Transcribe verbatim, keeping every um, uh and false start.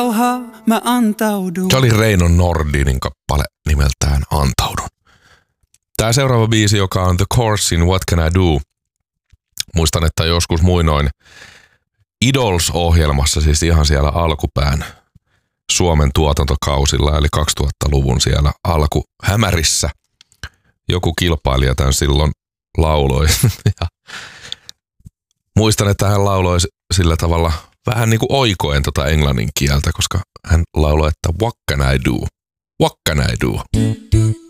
Mä antaudun. Se oli Reino Nordinin kappale nimeltään Antaudun. Tää seuraava biisi, joka on The Coursin What Can I Do? Muistan, että joskus muinoin Idols-ohjelmassa, siis ihan siellä alkupään Suomen tuotantokausilla, eli kaksituhattaluvun siellä alkuhämärissä, joku kilpailija tämän silloin lauloi. Ja muistan, että hän lauloi sillä tavalla vähän niin kuin oikoen tota englannin kieltä, koska hän lauloi, että what can I do? What can I do?